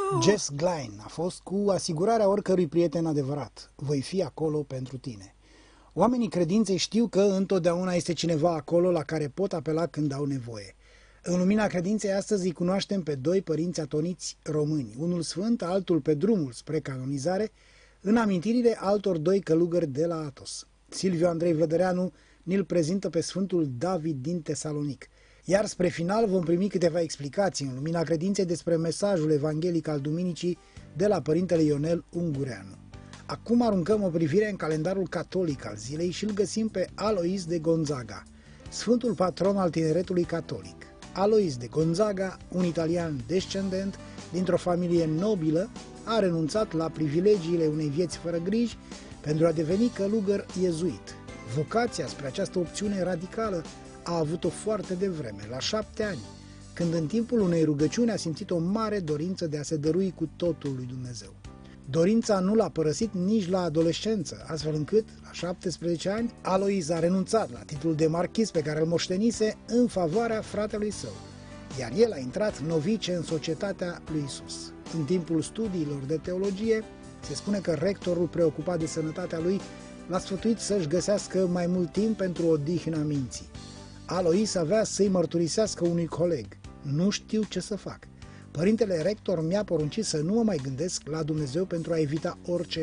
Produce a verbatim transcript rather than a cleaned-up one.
Jess Glynne a fost cu asigurarea oricărui prieten adevărat. Voi fi acolo pentru tine. Oamenii credinței știu că întotdeauna este cineva acolo la care pot apela când au nevoie. În lumina credinței astăzi îi cunoaștem pe doi părinți atoniți români, unul sfânt, altul pe drumul spre canonizare, în amintirile altor doi călugări de la Atos. Silviu Andrei Vlădăreanu ni-l prezintă pe Sfântul David din Tesalonic. Iar spre final vom primi câteva explicații în lumina credinței despre mesajul evanghelic al duminicii de la Părintele Ionel Ungureanu. Acum aruncăm o privire în calendarul catolic al zilei și îl găsim pe Alois de Gonzaga, Sfântul patron al tineretului catolic. Alois de Gonzaga, un italian descendent dintr-o familie nobilă, a renunțat la privilegiile unei vieți fără griji pentru a deveni călugăr iezuit. Vocația spre această opțiune radicală a avut-o foarte devreme, la șapte ani, când în timpul unei rugăciuni a simțit o mare dorință de a se dărui cu totul lui Dumnezeu. Dorința nu l-a părăsit nici la adolescență, astfel încât, la șaptesprezece ani, Alois a renunțat la titlul de marchis pe care îl moștenise în favoarea fratelui său, iar el a intrat novice în societatea lui Isus. În timpul studiilor de teologie, se spune că rectorul, preocupat de sănătatea lui, l-a sfătuit să-și găsească mai mult timp pentru odihna minții. Alois avea să-i mărturisească unui coleg: nu știu ce să fac. Părintele rector mi-a poruncit să nu mă mai gândesc la Dumnezeu pentru a evita orice